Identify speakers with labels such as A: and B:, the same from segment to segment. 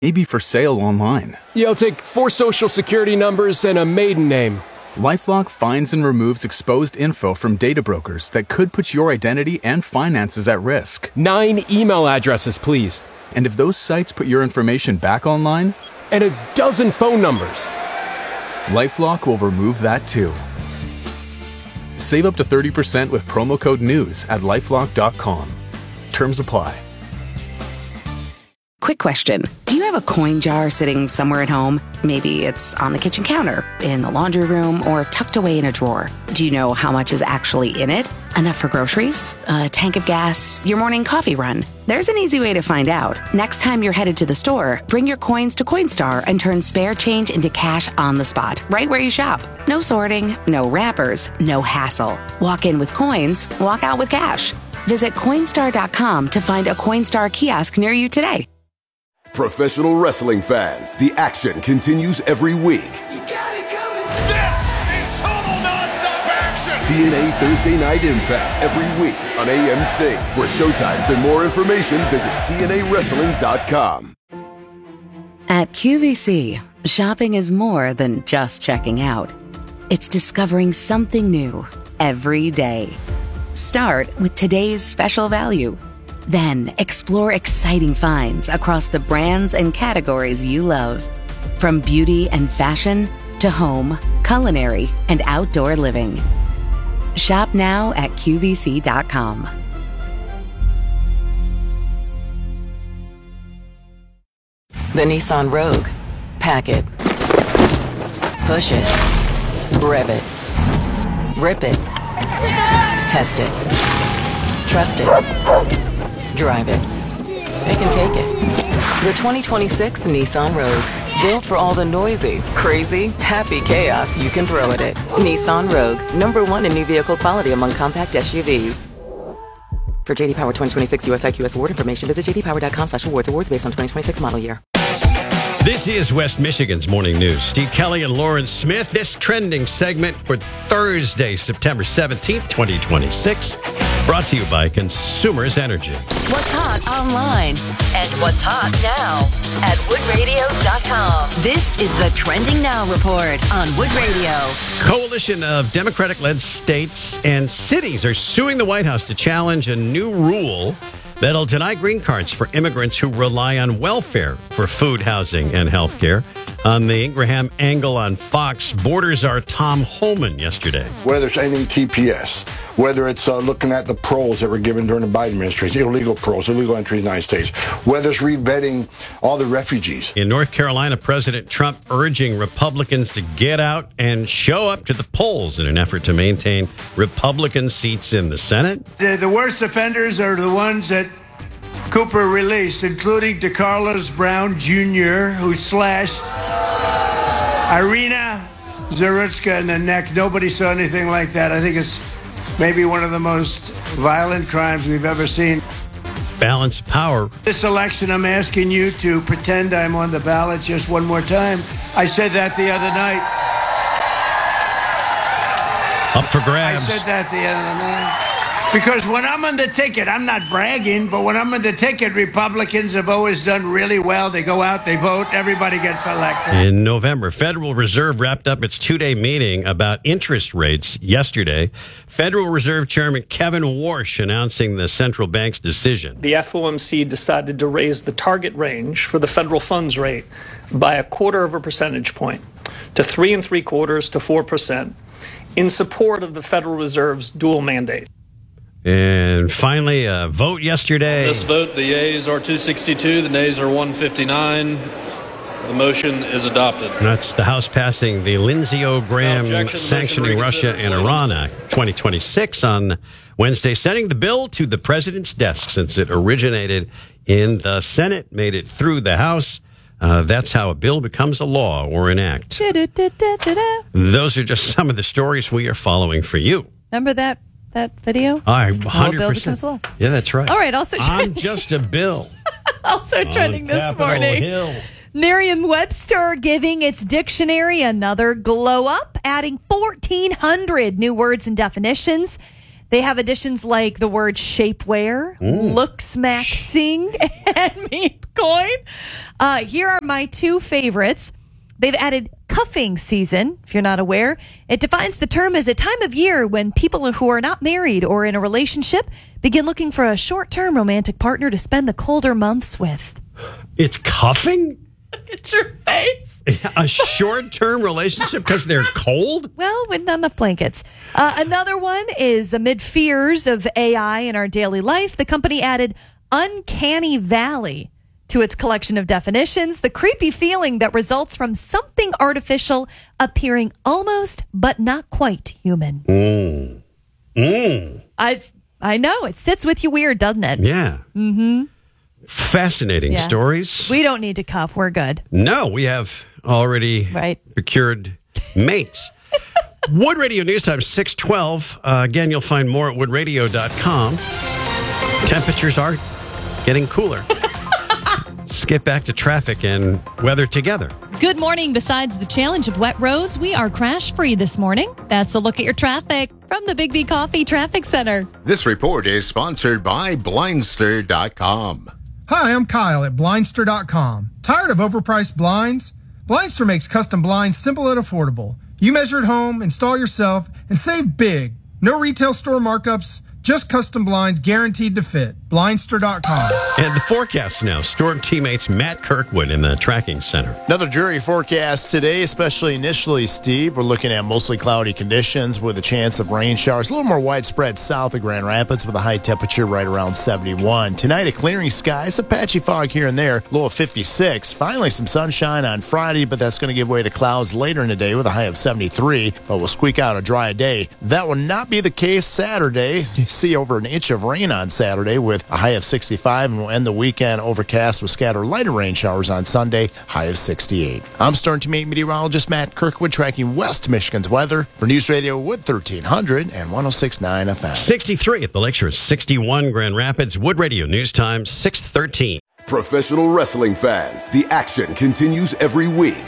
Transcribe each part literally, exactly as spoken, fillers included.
A: may be for sale online.
B: Yeah, I'll take four social security numbers and a maiden name.
A: LifeLock finds and removes exposed info from data brokers that could put your identity and finances at risk.
B: Nine email addresses, please.
A: And if those sites put your information back online,
B: and a dozen phone numbers,
A: LifeLock will remove that too. Save up to thirty percent with promo code NEWS at lifelock dot com. Terms apply.
C: Quick question. Do you have a coin jar sitting somewhere at home? Maybe it's on the kitchen counter, in the laundry room, or tucked away in a drawer. Do you know how much is actually in it? Enough for groceries? A tank of gas? Your morning coffee run? There's an easy way to find out. Next time you're headed to the store, bring your coins to Coinstar and turn spare change into cash on the spot, right where you shop. No sorting, no wrappers, no hassle. Walk in with coins, walk out with cash. Visit Coinstar dot com to find a Coinstar kiosk near you today.
D: Professional wrestling fans, the action continues every week.
E: You got it coming. This is total nonstop action.
D: T N A Thursday Night Impact every week on A M C. For showtimes and more information, visit T N A wrestling dot com.
C: At Q V C, shopping is more than just checking out. It's discovering something new every day. Start with today's special value. Then explore exciting finds across the brands and categories you love. From beauty and fashion to home, culinary, and outdoor living. Shop now at Q V C dot com.
F: The Nissan Rogue. Pack it. Push it. Rev it. Rip it. Test it. Trust it. Drive it. They can take it. The twenty twenty-six Nissan Rogue. Built for all the noisy, crazy, happy chaos you can throw at it. Nissan Rogue. Number one in new vehicle quality among compact S U Vs. For J D Power twenty twenty-six U S I Q S award information, visit j d power dot com slash awards. Awards based on twenty twenty-six model year.
G: This is West Michigan's Morning News. Steve Kelly and Lauren Smith. This trending segment for Thursday, September seventeenth, twenty twenty-six. Brought to you by Consumers Energy.
H: What's hot online and what's hot now at wood radio dot com. This is the Trending Now Report on Wood Radio.
G: Coalition of Democratic-led states and cities are suing the White House to challenge a new rule that'll deny green cards for immigrants who rely on welfare for food, housing, and health care. On the Ingraham Angle on Fox, Borders our Tom Holman yesterday.
I: Whether it's ending T P S, whether it's uh, looking at the paroles that were given during the Biden administration, illegal paroles, illegal entry in the United States, whether it's revetting all the refugees.
G: In North Carolina, President Trump urging Republicans to get out and show up to the polls in an effort to maintain Republican seats in the Senate.
J: The, the worst offenders are the ones that Cooper released, including DeCarlos Brown Junior, who slashed Irina Zarutska in the neck. Nobody saw anything like that. I think it's maybe one of the most violent crimes we've ever seen.
G: Balance of power.
J: This election, I'm asking you to pretend I'm on the ballot just one more time. I said that the other night.
G: Up for grabs.
J: I said that the other night. Because when I'm on the ticket, I'm not bragging, but when I'm on the ticket, Republicans have always done really well. They go out, they vote, everybody gets elected.
G: In November, Federal Reserve wrapped up its two-day meeting about interest rates yesterday. Federal Reserve Chairman Kevin Warsh announcing the central bank's decision.
K: The F O M C decided to raise the target range for the federal funds rate by a quarter of a percentage point to three and three quarters to four percent in support of the Federal Reserve's dual mandate.
G: And finally, a vote yesterday.
L: On this vote, the yeas are two sixty-two, the nays are one fifty-nine. The motion is adopted.
G: That's the House passing the Lindsey O. Graham
L: No
G: Sanctioning Russia and Iran Act twenty twenty-six on Wednesday, sending the bill to the president's desk since it originated in the Senate, made it through the House. Uh, that's how a bill becomes a law or an act. Those are just some of the stories we are following for you.
M: Remember that? That video?
G: I one hundred percent.
M: Bill
G: yeah, that's right.
M: All right, also trending.
G: I'm just a bill.
M: also trending this
G: Capitol
M: morning.
G: Hill.
M: Merriam-Webster giving its dictionary another glow up, adding fourteen hundred new words and definitions. They have additions like the word shapewear,
G: Mm.
M: looks maxing, and meme coin. Uh, here are my two favorites. They've added cuffing season, if you're not aware. It defines the term as a time of year when people who are not married or in a relationship begin looking for a short-term romantic partner to spend the colder months with.
G: It's cuffing?
M: Look at your face.
G: A short-term relationship because they're cold?
M: Well, with not enough blankets. Uh, another one is amid fears of A I in our daily life, the company added Uncanny Valley to its collection of definitions, the creepy feeling that results from something artificial appearing almost but not quite human.
G: Mm. Mm.
M: I, I know, it sits with you weird, doesn't it?
G: Yeah.
M: Mm-hmm.
G: Fascinating
M: Yeah.
G: stories.
M: We don't need to cuff. We're good.
G: No, we have already
M: Right.
G: procured mates. Wood Radio News Time, six twelve. Uh, again, you'll find more at wood radio dot com. Temperatures are getting cooler. Let's get back to traffic and weather together.
N: Good morning. Besides the challenge of wet roads, we are crash free this morning. That's a look at your traffic from the Big B Coffee Traffic Center.
O: This report is sponsored by blindster dot com.
P: Hi, I'm Kyle at blindster dot com. Tired of overpriced blinds? Blindster makes custom blinds simple and affordable. You measure at home, install yourself, and save big. No retail store markups, just custom blinds guaranteed to fit. blindster dot com.
G: And the forecast now. Storm teammates Matt Kirkwood in the tracking center.
Q: Another dreary forecast today, especially initially, Steve. We're looking at mostly cloudy conditions with a chance of rain showers. A little more widespread south of Grand Rapids with a high temperature right around seventy-one. Tonight, a clearing sky, some patchy fog here and there, low of fifty-six. Finally, some sunshine on Friday, but that's going to give way to clouds later in the day with a high of seventy-three. But we'll squeak out a dry day. That will not be the case Saturday. You see over an inch of rain on Saturday with a high of sixty-five, and we'll end the weekend overcast with scattered lighter rain showers on Sunday, high of sixty-eight. I'm Storm Teammate meteorologist Matt Kirkwood tracking West Michigan's weather for News Radio Wood thirteen hundred and one oh six point nine F M.
G: sixty-three at the Lakeshore, sixty-one Grand Rapids. Wood Radio News Time, six thirteen.
D: Professional wrestling fans, the action continues every week.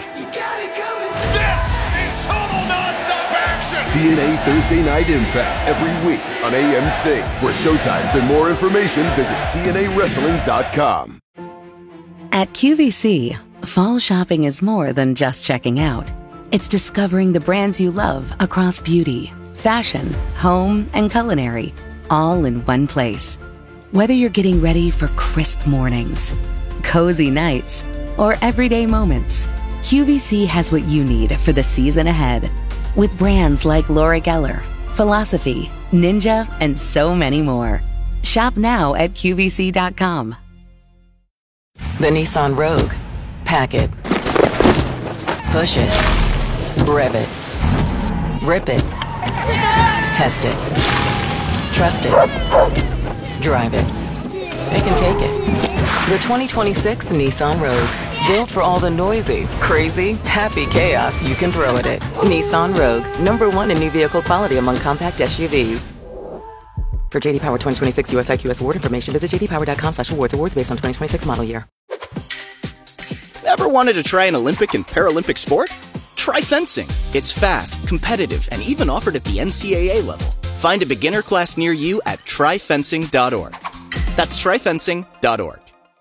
E: This is total nonstop action.
D: T N A Thursday Night Impact every week on A M C. For showtimes and more information, visit T N A wrestling dot com.
C: At Q V C, fall shopping is more than just checking out. It's discovering the brands you love across beauty, fashion, home, and culinary, all in one place. Whether you're getting ready for crisp mornings, cozy nights, or everyday moments, Q V C has what you need for the season ahead. With brands like Laura Geller, Philosophy, Ninja, and so many more. Shop now at Q V C dot com.
F: The Nissan Rogue. Pack it. Push it. Rev it. Rip it. Test it. Trust it. Drive it. Pick and take it. The twenty twenty-six Nissan Rogue. Built for all the noisy, crazy, happy chaos you can throw at it. Nissan Rogue. Number one in new vehicle quality among compact S U Vs. For J D Power twenty twenty-six U S I Q S award information, visit j d power dot com slash awards. Awards based on twenty twenty-six model year.
R: Ever wanted to try an Olympic and Paralympic sport? Try fencing. It's fast, competitive, and even offered at the N C A A level. Find a beginner class near you at try fencing dot org. That's try fencing dot org.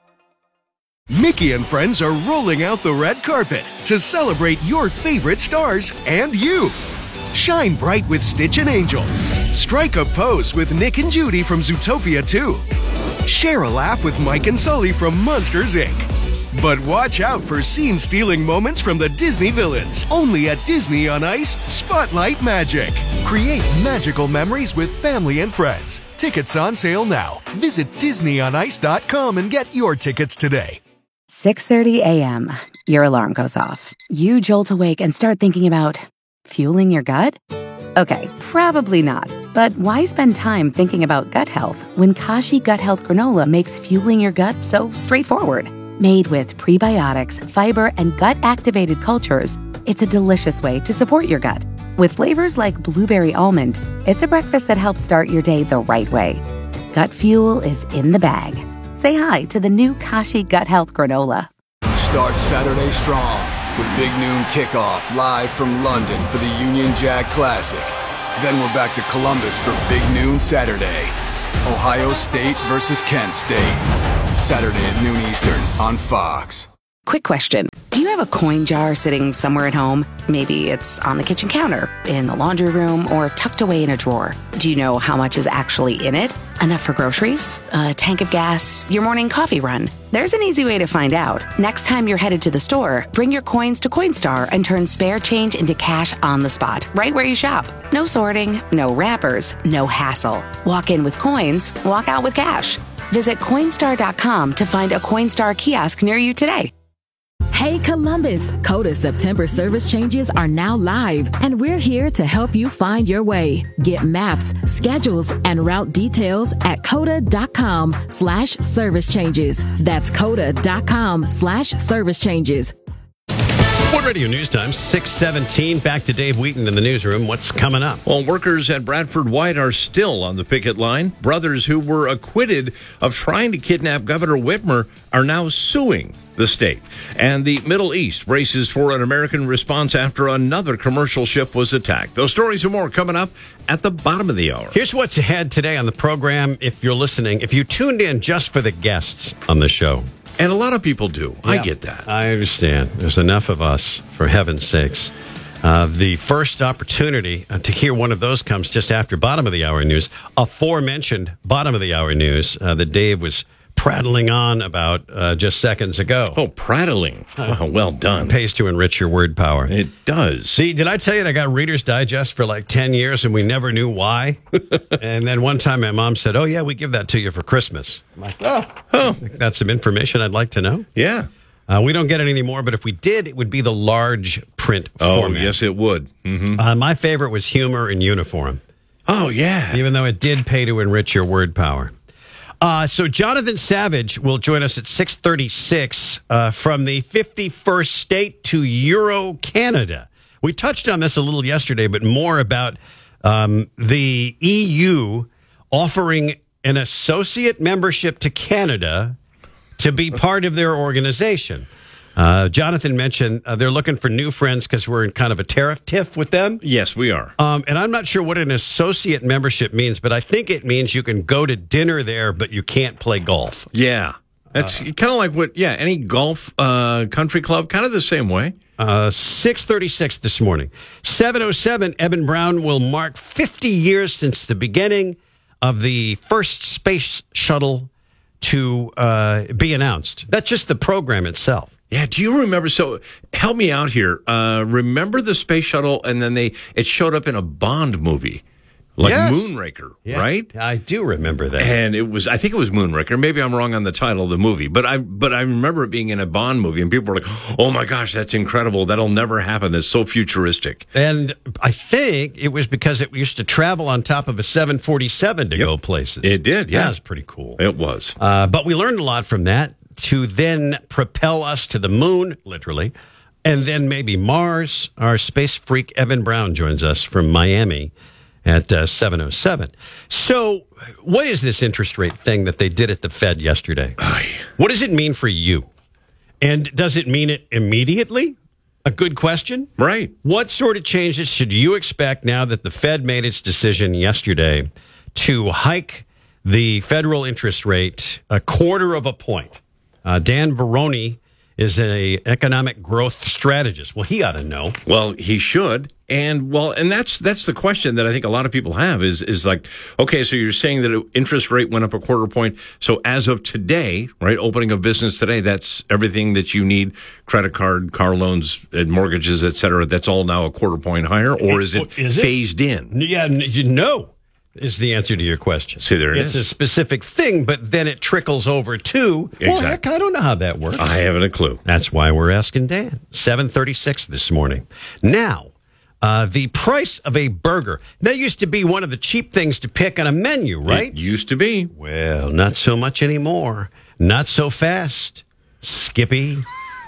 S: Mickey and friends are rolling out the red carpet to celebrate your favorite stars and you. Shine bright with Stitch and Angel. Strike a pose with Nick and Judy from Zootopia two. Share a laugh with Mike and Sully from Monsters, Incorporated. But watch out for scene-stealing moments from the Disney villains. Only at Disney on Ice, Spotlight Magic. Create magical memories with family and friends. Tickets on sale now. Visit disney on ice dot com and get your tickets today.
C: six thirty a.m. Your alarm goes off. You jolt awake and start thinking about fueling your gut? Okay, probably not. But why spend time thinking about gut health when Kashi Gut Health Granola makes fueling your gut so straightforward? Made with prebiotics, fiber, and gut-activated cultures, it's a delicious way to support your gut. With flavors like blueberry almond, it's a breakfast that helps start your day the right way. Gut fuel is in the bag. Say hi to the new Kashi Gut Health Granola.
T: Start Saturday strong with Big Noon Kickoff live from London for the Union Jack Classic. Then we're back to Columbus for Big Noon Saturday. Ohio State versus Kent State. Saturday at noon Eastern on Fox.
C: Quick question. Do you have a coin jar sitting somewhere at home? Maybe it's on the kitchen counter, in the laundry room, or tucked away in a drawer. Do you know how much is actually in it? Enough for groceries, a tank of gas, your morning coffee run? There's an easy way to find out. Next time you're headed to the store, bring your coins to Coinstar and turn spare change into cash on the spot, right where you shop. No sorting, no wrappers, no hassle. Walk in with coins, walk out with cash. Visit Coinstar dot com to find a Coinstar kiosk near you today.
U: Hey Columbus, Coda September service changes are now live, and we're here to help you find your way. Get maps, schedules, and route details at coda dot com slash service changes. That's coda dot com slash service changes.
G: Wood Radio News Time, six seventeen. Back to Dave Wheaton in the newsroom. What's coming up?
V: Well, workers at Bradford White are still on the picket line. Brothers who were acquitted of trying to kidnap Governor Whitmer are now suing the state. And the Middle East braces for an American response after another commercial ship was attacked. Those stories and more coming up at the bottom of the hour.
G: Here's what's ahead today on the program. If you're listening, if you tuned in just for the guests on the show.
V: And a lot of people do.
G: Yeah,
V: I get that.
G: I understand. There's enough of us, for heaven's sakes. Uh, the first opportunity uh, to hear one of those comes just after bottom of the hour news. Aforementioned bottom of the hour news uh, that Dave was prattling on about uh, just seconds ago.
V: Oh, prattling. Oh, well done.
G: It pays to enrich your word power.
V: It does.
G: See, did I tell you that I got Reader's Digest for like ten years and we never knew why? And then one time my mom said, oh, yeah, we give that to you for Christmas. I'm like, oh, oh. That's some information I'd like to know.
V: Yeah.
G: Uh, we don't get it anymore, but if we did, it would be the large print
V: oh,
G: format.
V: Oh, yes, it would. Mm-hmm.
G: Uh, my favorite was Humor in Uniform.
V: Oh, yeah.
G: Even though it did pay to enrich your word power. Uh, so Jonathan Savage will join us at six thirty-six uh, from the fifty-first state to Euro Canada. We touched on this a little yesterday, but more about um, the E U offering an associate membership to Canada to be part of their organization. Uh, Jonathan mentioned uh, they're looking for new friends because we're in kind of a tariff tiff with them.
V: Yes, we are.
G: Um, and I'm not sure what an associate membership means, but I think it means you can go to dinner there, but you can't play golf.
V: Yeah. That's uh, kind of like what, yeah, any golf uh, country club, kind of the same way.
G: Uh, six thirty-six this morning. seven oh seven, Eben Brown will mark fifty years since the beginning of the first space shuttle to uh, be announced. That's just the program itself.
V: Yeah, do you remember? So help me out here. Uh, remember the space shuttle, and then they it showed up in a Bond movie, like
G: yes.
V: Moonraker,
G: yeah,
V: right?
G: I do remember that.
V: And it was, I think it was Moonraker. Maybe I'm wrong on the title of the movie, but I but I remember it being in a Bond movie, and people were like, "Oh my gosh, that's incredible! That'll never happen. That's so futuristic."
G: And I think it was because it used to travel on top of a seven forty-seven to
V: yep.
G: go places.
V: It did. Yeah,
G: that was pretty cool.
V: It was.
G: Uh, but we learned a lot from that. To then propel us to the moon, literally, and then maybe Mars. Our space freak Eben Brown joins us from Miami at uh, seven oh seven. So what is this interest rate thing that they did at the Fed yesterday?
V: Aye.
G: What does it mean for you? And does it mean it immediately? A good question.
V: Right.
G: What sort of changes should you expect now that the Fed made its decision yesterday to hike the federal interest rate a quarter of a point? Uh, Dan Veroni is an economic growth strategist. Well, he ought to know.
V: Well, he should. And well, and that's that's the question that I think a lot of people have is is like, okay, so you're saying that an interest rate went up a quarter point. So as of today, right, opening of business today, that's everything that you need, credit card, car loans, and mortgages, et cetera. That's all now a quarter point higher, or is it
G: is
V: phased
G: it?
V: in?
G: Yeah, no. Is the answer to your question.
V: See, there it
G: it's
V: is.
G: It's a specific thing, but then it trickles over to,
V: exactly.
G: well, heck, I don't know how that works.
V: I haven't a clue.
G: That's why we're asking Dan. seven thirty-six this morning. Now, uh, the price of a burger. That used to be one of the cheap things to pick on a menu, right?
V: It used to be.
G: Well, not so much anymore. Not so fast, Skippy.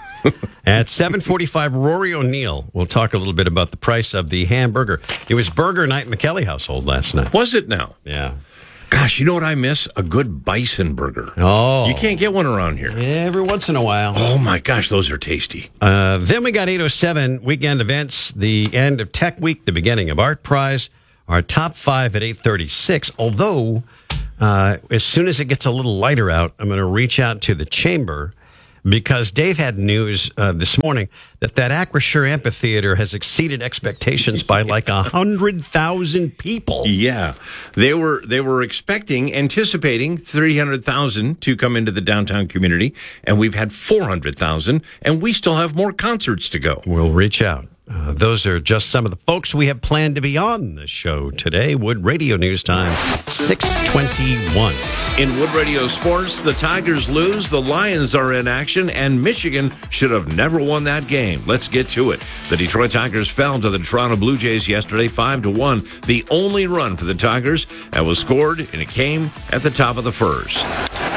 G: At seven forty-five, Rory O'Neill will talk a little bit about the price of the hamburger. It was burger night in the Kelly household last night.
V: Was it now?
G: Yeah.
V: Gosh, you know what I miss? A good bison burger.
G: Oh.
V: You can't get one around here.
G: Every once in a while.
V: Oh, my gosh, those are tasty.
G: Uh, then we got eight oh seven, weekend events, the end of Tech Week, the beginning of Art Prize. Our top five at eight thirty-six, although uh, as soon as it gets a little lighter out, I'm going to reach out to the chamber because Dave had news uh, this morning that that Acrisure Amphitheater has exceeded expectations by like one hundred thousand people.
V: Yeah. They were they were expecting, anticipating three hundred thousand to come into the downtown community, and we've had four hundred thousand, and we still have more concerts to go.
G: We'll reach out. Uh, those are just some of the folks we have planned to be on the show today. Wood Radio News Time, six twenty-one.
V: In Wood Radio Sports, the Tigers lose, the Lions are in action, and Michigan should have never won that game. Let's get to it. The Detroit Tigers fell to the Toronto Blue Jays yesterday, five to one. The only run for the Tigers that was scored, and it came at the top of the first.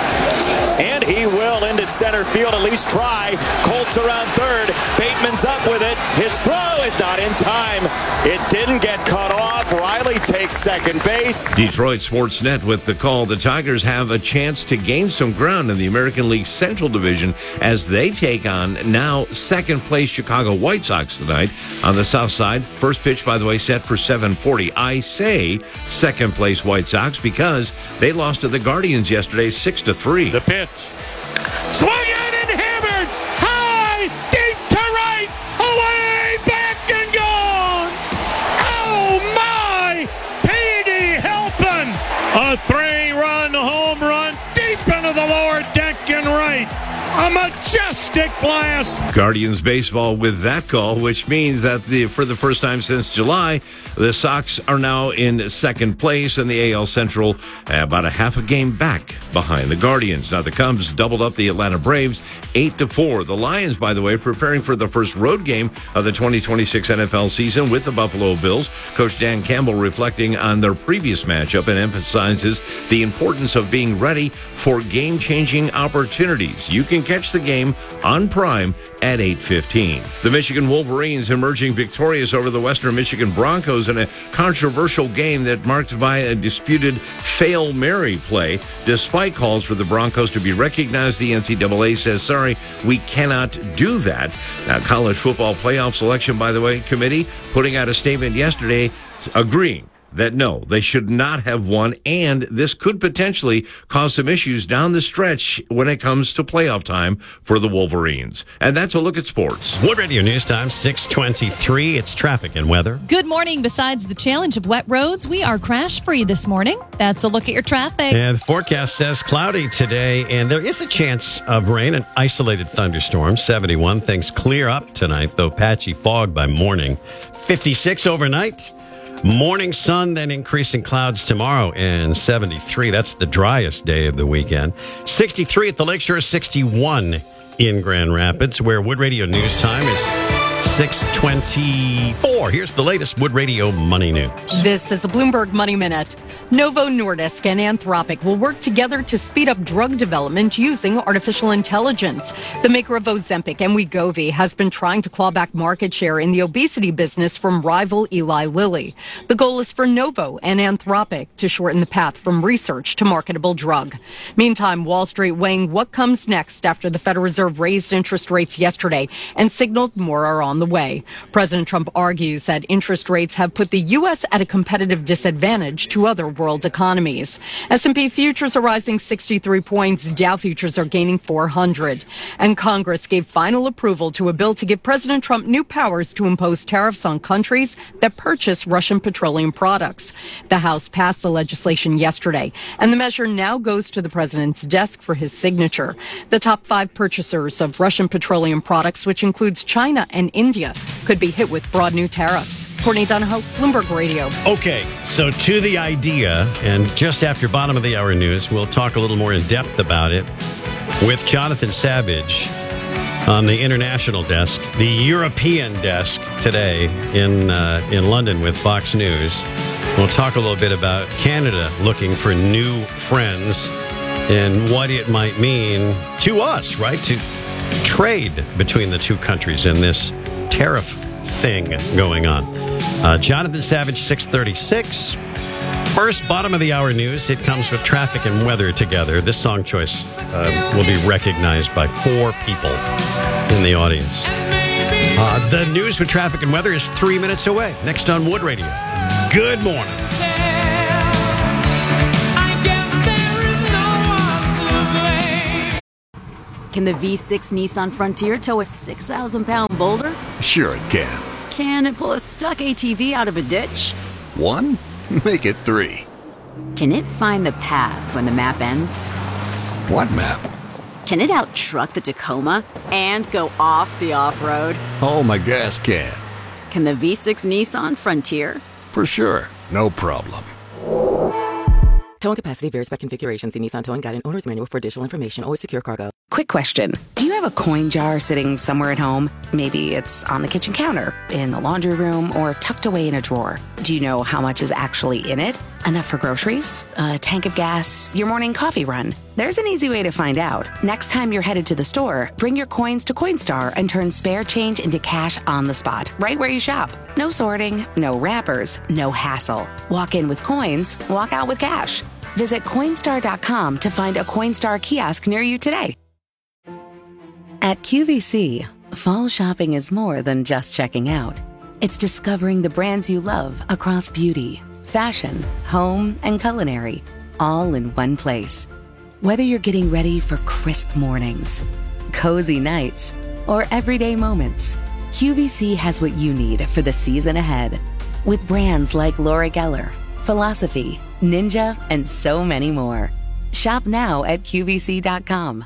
A: And he will into center field, at least try. Colts around third. Bateman's up with it. His throw is not in time. It didn't get cut off. Riley takes second base.
V: Detroit Sportsnet with the call. The Tigers have a chance to gain some ground in the American League Central Division as they take on now second place Chicago White Sox tonight on the south side. First pitch, by the way, set for seven forty. I say second place White Sox because they lost to the Guardians yesterday six to three.
A: The pitch. Swung in and hammered. High, deep to right. Away, back and gone. Oh, my. Petey helping. A three-run home run deep into the lower deck and right. A majestic blast.
V: Guardians baseball with that call, which means that the for the first time since July, the Sox are now in second place in the A L Central, about a half a game back behind the Guardians. Now the Cubs doubled up the Atlanta Braves eight to four. The Lions, by the way, preparing for the first road game of the twenty twenty-six N F L season with the Buffalo Bills. Coach Dan Campbell reflecting on their previous matchup and emphasizes the importance of being ready for game-changing opportunities. You can catch the game on Prime at eight fifteen. The Michigan Wolverines emerging victorious over the Western Michigan Broncos in a controversial game that marked by a disputed Fail Mary play. Despite calls for the Broncos to be recognized, the N C double A says, sorry, we cannot do that. Now, College Football Playoff Selection, by the way, committee putting out a statement yesterday agreeing that no, they should not have won, and this could potentially cause some issues down the stretch when it comes to playoff time for the Wolverines. And that's a look at sports.
G: Wood Radio News Time, six twenty-three. It's traffic and weather.
N: Good morning. Besides the challenge of wet roads, we are crash-free this morning. That's a look at your traffic.
G: And the forecast says cloudy today, and there is a chance of rain and isolated thunderstorms. seventy-one. Things clear up tonight, though patchy fog by morning. fifty-six overnight. Morning sun, then increasing clouds tomorrow, and seventy-three. That's the driest day of the weekend. sixty-three at the Lakeshore, sixty-one in Grand Rapids, where Wood Radio News Time is six twenty-four. Here's the latest Wood Radio Money News.
B: This is a Bloomberg Money Minute. Novo Nordisk and Anthropic will work together to speed up drug development using artificial intelligence. The maker of Ozempic and Wegovy has been trying to claw back market share in the obesity business from rival Eli Lilly. The goal is for Novo and Anthropic to shorten the path from research to marketable drug. Meantime, Wall Street weighing what comes next after the Federal Reserve raised interest rates yesterday and signaled more are on the way. President Trump argues that interest rates have put the U S at a competitive disadvantage to other world economies. S and P futures are rising sixty-three points. Dow futures are gaining four hundred. And Congress gave final approval to a bill to give President Trump new powers to impose tariffs on countries that purchase Russian petroleum products. The House passed the legislation yesterday, and the measure now goes to the president's desk for his signature. The top five purchasers of Russian petroleum products, which includes China and India, could be hit with broad new tariffs. Courtney Donahoe, Bloomberg Radio.
G: Okay, so to the idea, and just after bottom of the hour news, we'll talk a little more in depth about it with Jonathan Savage on the international desk, the European desk today in uh, in London with Fox News. We'll talk a little bit about Canada looking for new friends and what it might mean to us, right? To trade between the two countries and this tariff thing going on. Uh, Jonathan Savage, six thirty-six. First, bottom of the hour news. It comes with traffic and weather together. This song choice uh, will be recognized by four people in the audience. Uh, the news with traffic and weather is three minutes away. Next on Wood Radio. Good morning.
H: Can the V six Nissan Frontier tow a six thousand pound boulder?
O: Sure it can.
H: Can it pull a stuck A T V out of a ditch?
O: One? Make it three.
H: Can it find the path when the map ends?
O: What map?
H: Can it out-truck the Tacoma and go off the off-road?
O: Oh, my gas can.
H: Can the V six Nissan Frontier?
O: For sure. No problem.
F: Towing capacity varies by configuration. See Nissan Towing Guide and Owner's Manual for additional information. Always secure cargo.
C: Quick question. Do you have a coin jar sitting somewhere at home? Maybe it's on the kitchen counter, in the laundry room, or tucked away in a drawer. Do you know how much is actually in it? Enough for groceries, a tank of gas, your morning coffee run? There's an easy way to find out. Next time you're headed to the store, bring your coins to Coinstar and turn spare change into cash on the spot, right where you shop. No sorting, no wrappers, no hassle. Walk in with coins, walk out with cash. Visit Coinstar dot com to find a Coinstar kiosk near you today. At Q V C, fall shopping is more than just checking out. It's discovering the brands you love across beauty, fashion, home, and culinary, all in one place. Whether you're getting ready for crisp mornings, cozy nights, or everyday moments, Q V C has what you need for the season ahead. With brands like Laura Geller, Philosophy, Ninja, and so many more. Shop now at Q V C dot com.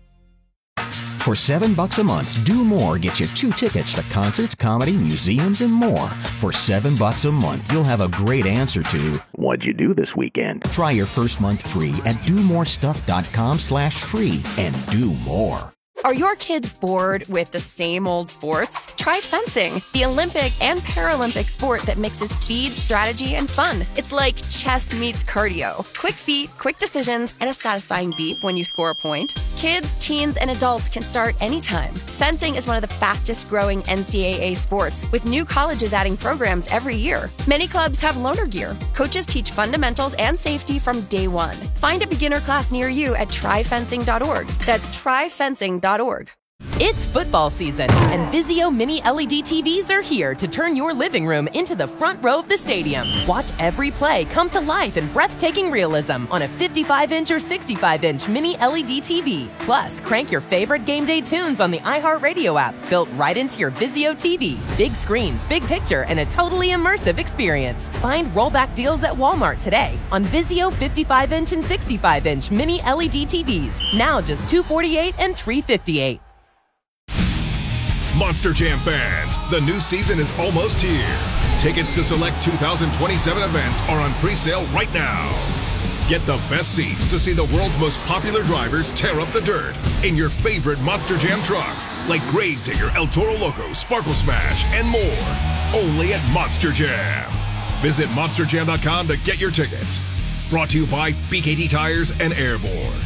I: For seven bucks a month, Do More gets you two tickets to concerts, comedy, museums, and more. For seven bucks a month, you'll have a great answer to what'd you do this weekend? Try your first month free at do more stuff dot com slash free and do more.
W: Are your kids bored with the same old sports? Try fencing, the Olympic and Paralympic sport that mixes speed, strategy, and fun. It's like chess meets cardio. Quick feet, quick decisions, and a satisfying beep when you score a point. Kids, teens, and adults can start anytime. Fencing is one of the fastest growing N C double A sports, with new colleges adding programs every year. Many clubs have loaner gear. Coaches teach fundamentals and safety from day one. Find a beginner class near you at try fencing dot org. That's try fencing dot org.
X: It's football season, and Vizio Mini L E D T Vs are here to turn your living room into the front row of the stadium. Watch every play come to life in breathtaking realism on a fifty-five inch or sixty-five inch Mini L E D T V. Plus, crank your favorite game day tunes on the iHeartRadio app, built right into your Vizio T V. Big screens, big picture, and a totally immersive experience. Find rollback deals at Walmart today on Vizio fifty-five inch and sixty-five inch Mini L E D T Vs. Now just two hundred forty-eight dollars and three hundred fifty-eight dollars.
E: Monster Jam fans, the new season is almost here. Tickets to select two thousand twenty-seven events are on pre-sale right now. Get the best seats to see the world's most popular drivers tear up the dirt in your favorite Monster Jam trucks, like Gravedigger, El Toro Loco, Sparkle Smash, and more. Only at Monster Jam. Visit monster jam dot com to get your tickets. Brought to you by B K T Tires and Airborne.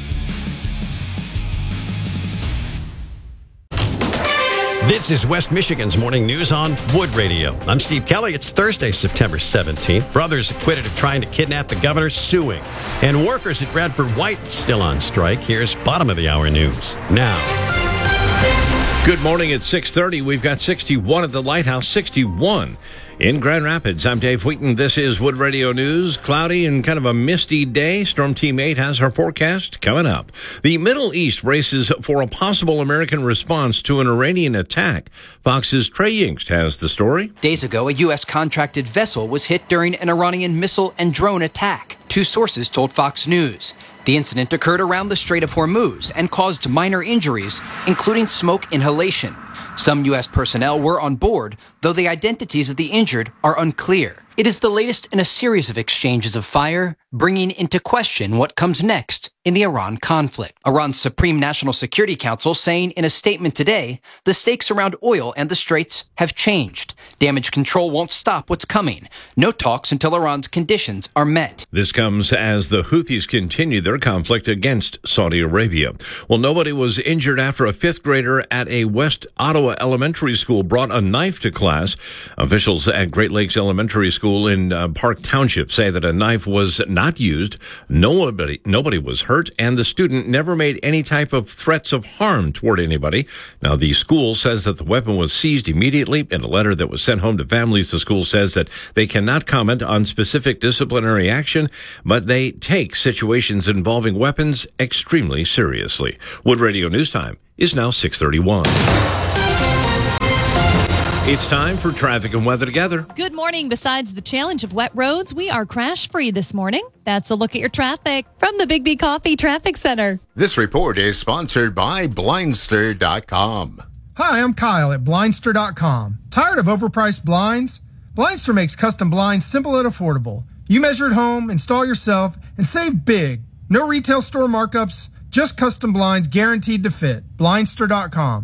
G: This is West Michigan's Morning News on Wood Radio. I'm Steve Kelly. It's Thursday, September seventeenth. Brothers acquitted of trying to kidnap the governor, suing. And workers at Bradford White still on strike. Here's bottom of the hour news now.
V: Good morning at six thirty. We've got sixty-one at the Lighthouse, sixty-one in Grand Rapids. I'm Dave Wheaton. This is Wood Radio News. Cloudy and kind of a misty day. Storm Team eight has her forecast coming up. The Middle East races for a possible American response to an Iranian attack. Fox's Trey Yingst has the story.
Y: Days ago, a U S contracted vessel was hit during an Iranian missile and drone attack. Two sources told Fox News. The incident occurred around the Strait of Hormuz and caused minor injuries, including smoke inhalation. Some U S personnel were on board, though the identities of the injured are unclear. It is the latest in a series of exchanges of fire, bringing into question what comes next in the Iran conflict. Iran's Supreme National Security Council saying in a statement today, the stakes around oil and the straits have changed. Damage control won't stop what's coming. No talks until Iran's conditions are met.
V: This comes as the Houthis continue their conflict against Saudi Arabia. Well, nobody was injured after a fifth grader at a West Ottawa elementary school brought a knife to class. Officials at Great Lakes Elementary School in uh, Park Township say that a knife was not not used. Nobody, nobody was hurt, and the student never made any type of threats of harm toward anybody. Now, the school says that the weapon was seized immediately. In a letter that was sent home to families, the school says that they cannot comment on specific disciplinary action, but they take situations involving weapons extremely seriously. Wood Radio News Time is now six thirty-one. It's time for traffic and weather together.
N: Good morning. Besides the challenge of wet roads, we are crash-free this morning. That's a look at your traffic from the Big B Coffee Traffic Center.
O: This report is sponsored by Blindster dot com.
J: Hi, I'm Kyle at Blindster dot com. Tired of overpriced blinds? Blindster makes custom blinds simple and affordable. You measure at home, install yourself, and save big. No retail store markups, just custom blinds guaranteed to fit. Blindster dot com.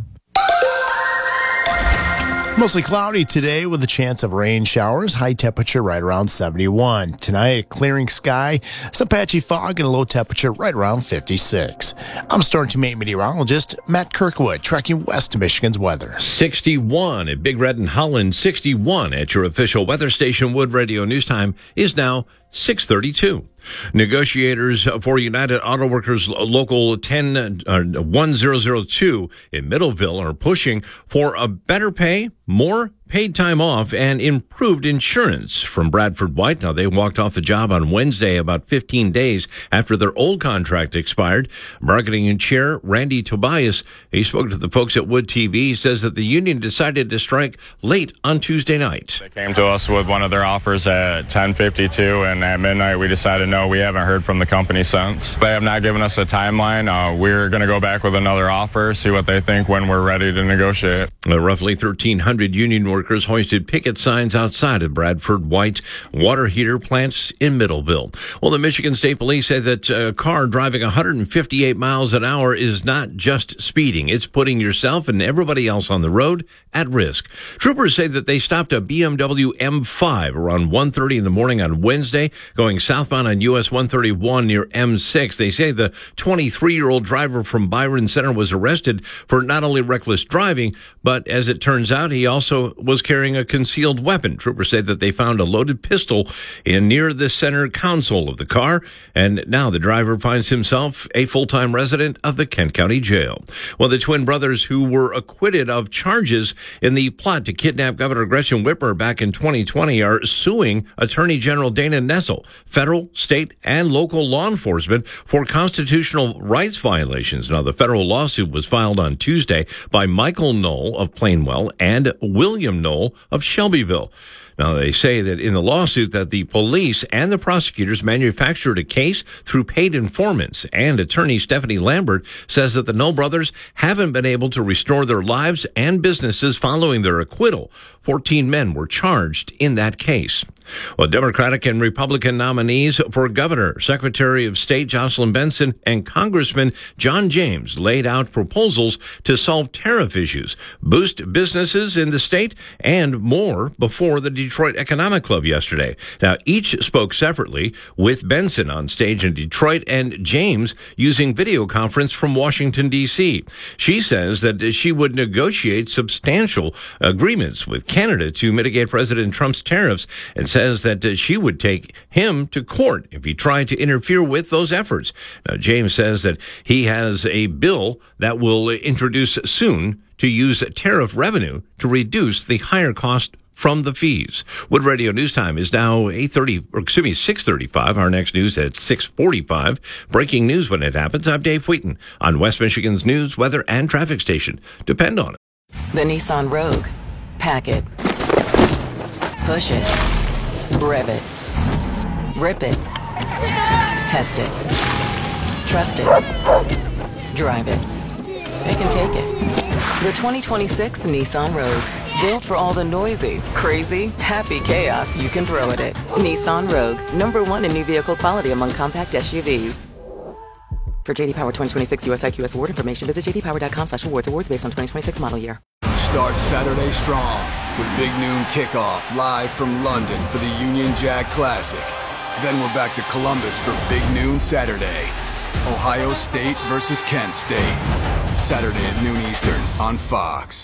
Q: Mostly cloudy today with a chance of rain showers. High temperature right around seventy-one. Tonight, clearing sky, some patchy fog, and a low temperature right around fifty-six. I'm Storm Team eight meteorologist Matt Kirkwood, tracking west to Michigan's weather.
V: sixty-one at Big Red in Holland. sixty-one at your official weather station. Wood Radio News Time is now six thirty-two. Negotiators for United Auto Workers Local ten, uh, one thousand two in Middleville are pushing for a better pay, more paid time off, and improved insurance from Bradford White. Now, they walked off the job on Wednesday, about fifteen days after their old contract expired. Marketing chair Randy Tobias, he spoke to the folks at Wood T V. He says that the union decided to strike late on Tuesday night.
K: They came to us with one of their offers at ten fifty-two, and at midnight we decided no, we haven't heard from the company since. They have not given us a timeline. Uh, we're going to go back with another offer, see what they think when we're ready to negotiate.
V: Uh, roughly thirteen hundred union workers hoisted picket signs outside of Bradford White water heater plants in Middleville. Well, the Michigan State Police say that a car driving one hundred fifty-eight miles an hour is not just speeding. It's putting yourself and everybody else on the road at risk. Troopers say that they stopped a B M W M five around one thirty in the morning on Wednesday, going southbound on U S one thirty-one near M six. They say the twenty-three-year-old driver from Byron Center was arrested for not only reckless driving, but as it turns out, he also was carrying a concealed weapon. Troopers say that they found a loaded pistol in near the center console of the car, and now the driver finds himself a full-time resident of the Kent County Jail. Well, the twin brothers who were acquitted of charges in the plot to kidnap Governor Gretchen Whitmer back in twenty twenty are suing Attorney General Dana Nessel, federal, state, and local law enforcement for constitutional rights violations. Now, the federal lawsuit was filed on Tuesday by Michael Knoll of Plainwell and William Knoll of Shelbyville. Now, they say that in the lawsuit that the police and the prosecutors manufactured a case through paid informants, and attorney Stephanie Lambert says that the Knoll brothers haven't been able to restore their lives and businesses following their acquittal. fourteen men were charged in that case. Well, Democratic and Republican nominees for governor, Secretary of State Jocelyn Benson, and Congressman John James laid out proposals to solve tariff issues, boost businesses in the state, and more before the Detroit Economic Club yesterday. Now, each spoke separately, with Benson on stage in Detroit and James using video conference from Washington, D C. She says that she would negotiate substantial agreements with Canada to mitigate President Trump's tariffs, and says that uh, she would take him to court if he tried to interfere with those efforts. Now, James says that he has a bill that will introduce soon to use tariff revenue to reduce the higher cost from the fees. Wood Radio News Time is now eight thirty, or excuse me, six thirty-five. Our next news at six forty-five. Breaking news when it happens. I'm Dave Wheaton on West Michigan's news, weather, and traffic station. Depend on it.
F: The Nissan Rogue. Pack it. Push it. Rev it. Rip it. Test it. Trust it. Drive it. They can take it. The twenty twenty-six Nissan Rogue. Built for all the noisy, crazy, happy chaos you can throw at it. Nissan Rogue. Number one in new vehicle quality among compact S U Vs. For J D Power twenty twenty-six U S I Q S award information, visit j d power dot com slash awards. Awards based on twenty twenty-six model year.
T: Start Saturday strong with Big Noon Kickoff live from London for the Union Jack Classic. Then we're back to Columbus for Big Noon Saturday. Ohio State versus Kent State. Saturday at noon Eastern on Fox.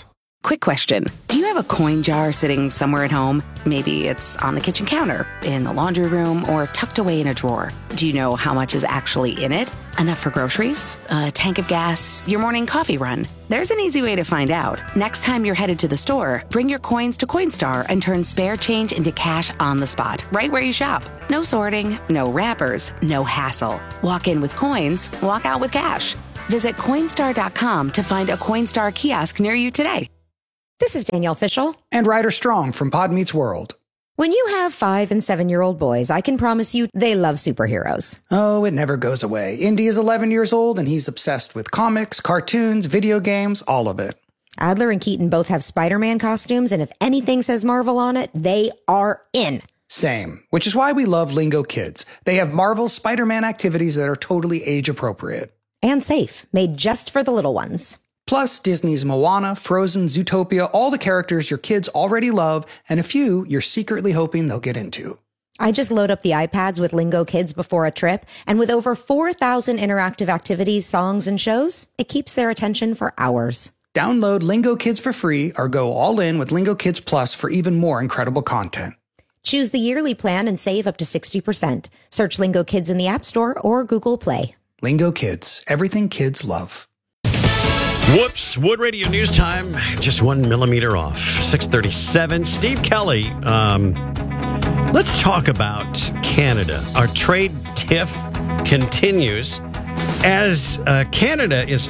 C: Quick question. Do you have a coin jar sitting somewhere at home? Maybe it's on the kitchen counter, in the laundry room, or tucked away in a drawer. Do you know how much is actually in it? Enough for groceries? A tank of gas? Your morning coffee run? There's an easy way to find out. Next time you're headed to the store, bring your coins to Coinstar and turn spare change into cash on the spot, right where you shop. No sorting, no wrappers, no hassle. Walk in with coins, walk out with cash. Visit Coinstar dot com to find a Coinstar kiosk near you today.
D: This is Danielle Fishel.
L: And Ryder Strong from Pod Meets World.
D: When you have five and seven-year-old boys, I can promise you they love superheroes.
L: Oh, it never goes away. Indy is eleven years old, and he's obsessed with comics, cartoons, video games, all of it.
D: Adler and Keaton both have Spider-Man costumes, and if anything says Marvel on it, they are in.
L: Same, which is why we love Lingo Kids. They have Marvel Spider-Man activities that are totally age-appropriate.
D: And safe, made just for the little ones.
L: Plus, Disney's Moana, Frozen, Zootopia, all the characters your kids already love, and a few you're secretly hoping they'll get into.
D: I just load up the iPads with Lingo Kids before a trip, and with over four thousand interactive activities, songs, and shows, it keeps their attention for hours.
L: Download Lingo Kids for free or go all in with Lingo Kids Plus for even more incredible content.
D: Choose the yearly plan and save up to sixty percent. Search Lingo Kids in the App Store or Google Play.
L: Lingo Kids, everything kids love.
G: Whoops. Wood Radio News Time, just one millimeter off. six thirty-seven. Steve Kelly, um, let's talk about Canada. Our trade tiff continues as uh, Canada is,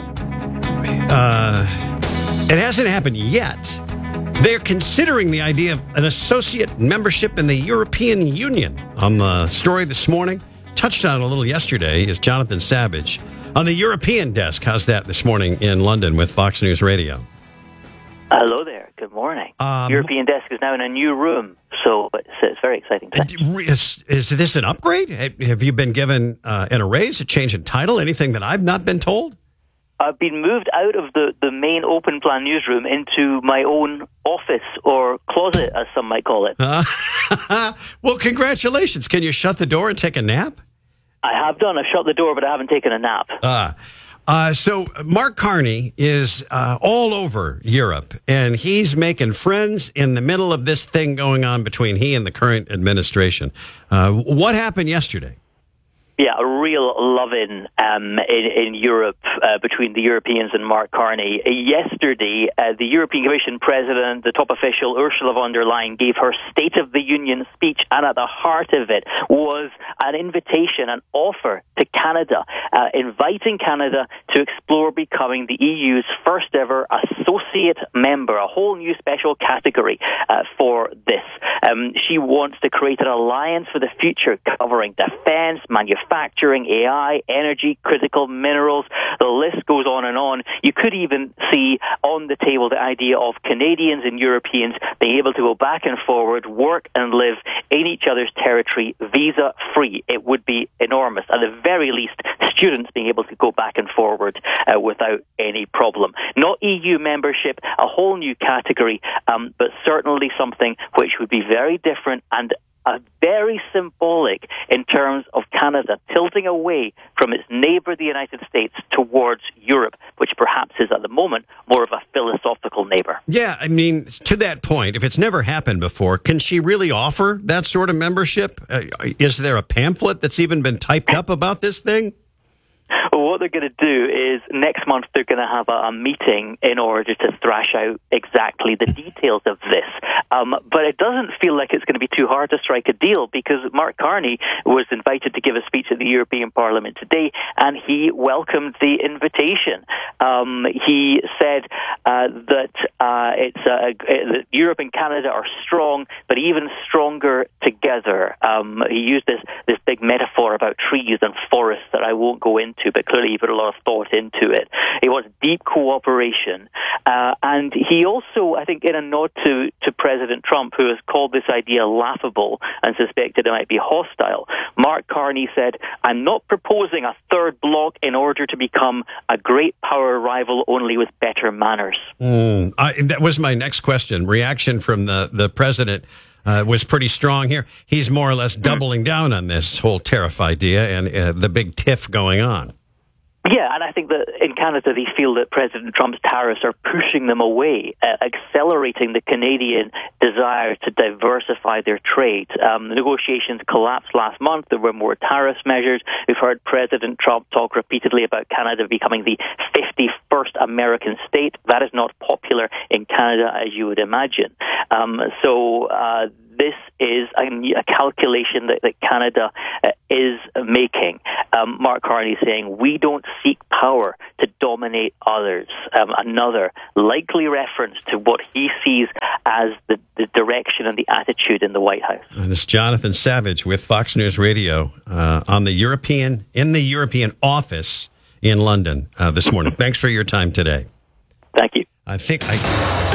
G: uh, it hasn't happened yet. They're considering the idea of an associate membership in the European Union. On the story this morning, touched on a little yesterday, is Jonathan Savage on the European desk. How's that this morning in London with Fox News Radio?
M: Hello there. Good morning.
G: Um,
M: European desk is now in a new room, so it's, it's very exciting.
G: Is, is this an upgrade? Have you been given uh, an raise, a change in title, anything that I've not been told?
M: I've been moved out of the, the main open plan newsroom into my own office, or closet, as some might call it.
G: Uh, well, congratulations. Can you shut the door and take a nap?
M: I have done. I've shut the door, but I haven't taken a nap.
G: Uh, uh, so Mark Carney is uh, all over Europe, and he's making friends in the middle of this thing going on between he and the current administration. Uh, what happened yesterday?
M: Yeah, a real love-in um, in, in Europe uh, between the Europeans and Mark Carney. Uh, yesterday, uh, the European Commission President, the top official, Ursula von der Leyen, gave her State of the Union speech, and at the heart of it was an invitation, an offer to Canada, uh, inviting Canada to explore becoming the E U's first ever associate member, a whole new special category uh, for this. Um, she wants to create an alliance for the future covering defense, manufacturing, Manufacturing, A I, energy, critical minerals. The list goes on and on. You could even see on the table the idea of Canadians and Europeans being able to go back and forward, work and live in each other's territory, visa-free. It would be enormous. At the very least, students being able to go back and forward uh, without any problem. Not E U membership, a whole new category, um, but certainly something which would be very different and Uh, very symbolic in terms of Canada tilting away from its neighbour, the United States, towards Europe, which perhaps is at the moment more of a philosophical neighbour.
G: Yeah, I mean, to that point, if it's never happened before, can she really offer that sort of membership? Uh, is there a pamphlet that's even been typed up about this thing?
M: Well, what they're going to do is next month they're going to have a, a meeting in order to thrash out exactly the details of this. Um, but it doesn't feel like it's going to be too hard to strike a deal, because Mark Carney was invited to give a speech at the European Parliament today, and he welcomed the invitation. Um, he said uh, that uh, it's uh, that Europe and Canada are strong, but even stronger together. Um, he used this this big metaphor about trees and forests that I won't go into, but clearly he put a lot of thought into it. He wants deep cooperation. Uh, and he also, I think, in a nod to, to President Trump, who has called this idea laughable and suspected it might be hostile, Mark Carney said, "I'm not proposing a third bloc in order to become a great power rival only with better manners."
G: Mm, I, that was my next question. Reaction from the, the president uh, was pretty strong here. He's more or less doubling down on this whole tariff idea and uh, the big tiff going on.
M: Yeah, and I think that in Canada they feel that President Trump's tariffs are pushing them away, uh, accelerating the Canadian desire to diversify their trade. Um, the negotiations collapsed last month. There were more tariffs measures. We've heard President Trump talk repeatedly about Canada becoming the fifty-first American state. That is not popular in Canada, as you would imagine. Um, so uh, this is a, a calculation that, that Canada uh, is making. Um, Mark Carney saying, we don't seek power to dominate others. Um, another likely reference to what he sees as the, the direction and the attitude in the White House.
G: And it's Jonathan Savage with Fox News Radio uh, on the European, in the European office in London uh, this morning. Thanks for your time today.
M: Thank you.
G: I think I,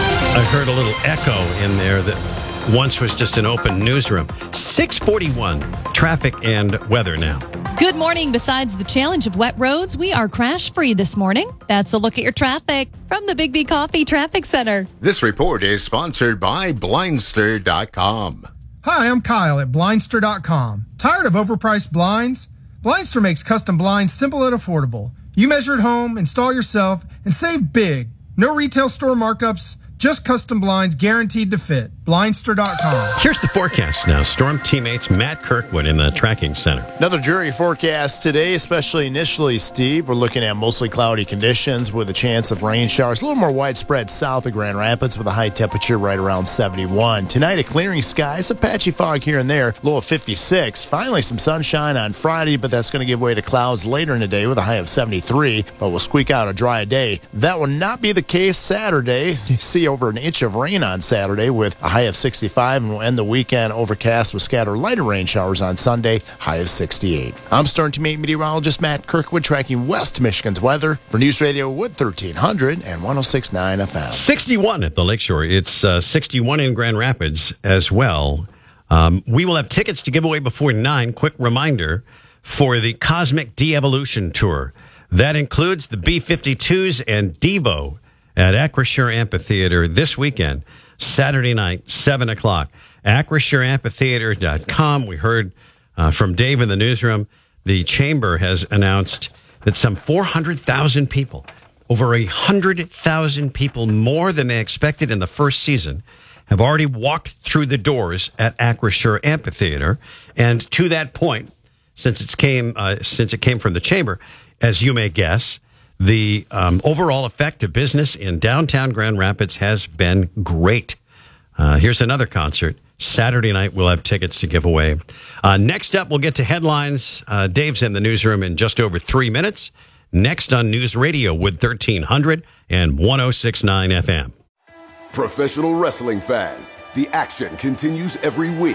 G: I heard a little echo in there that once was just an open newsroom. six forty-one, traffic and weather now.
N: Good morning. Besides the challenge of wet roads, we are crash-free this morning. That's a look at your traffic from the Big B Coffee Traffic Center.
O: This report is sponsored by Blindster dot com.
J: Hi, I'm Kyle at Blindster dot com. Tired of overpriced blinds? Blindster makes custom blinds simple and affordable. You measure at home, install yourself, and save big. No retail store markups, just custom blinds guaranteed to fit. Blindster dot com.
G: Here's the forecast now. Storm teammates Matt Kirkwood in the tracking center.
Q: Another dreary forecast today, especially initially, Steve. We're looking at mostly cloudy conditions with a chance of rain showers. A little more widespread south of Grand Rapids with a high temperature right around seventy-one. Tonight, a clearing sky, some patchy fog here and there, low of fifty-six. Finally, some sunshine on Friday, but that's going to give way to clouds later in the day with a high of seventy-three, but we'll squeak out a dry day. That will not be the case Saturday. You see over an inch of rain on Saturday with a high of sixty-five, and we'll end the weekend overcast with scattered lighter rain showers on Sunday, high of sixty-eight. I'm Storm Teammate meteorologist Matt Kirkwood tracking West Michigan's weather for News Radio Wood thirteen hundred and one oh six point nine F M.
G: sixty-one at the Lakeshore. It's uh, sixty-one in Grand Rapids as well. Um, we will have tickets to give away before nine. Quick reminder for the Cosmic De-Evolution Tour. That includes the B fifty-twos and Devo at Acrisure Amphitheater this weekend, Saturday night, seven o'clock. acrisure amphitheater dot com. We heard uh, from Dave in the newsroom. The Chamber has announced that some four hundred thousand people, over one hundred thousand people more than they expected in the first season, have already walked through the doors at Acrisure Amphitheater. And to that point, since it came, uh, since it came from the Chamber, as you may guess, the um, overall effect to business in downtown Grand Rapids has been great. Uh, here's another concert. Saturday night, we'll have tickets to give away. Uh, next up, we'll get to headlines. Uh, Dave's in the newsroom in just over three minutes. Next on News Radio Wood thirteen hundred and one oh six point nine F M.
A: Professional wrestling fans, the action continues every week.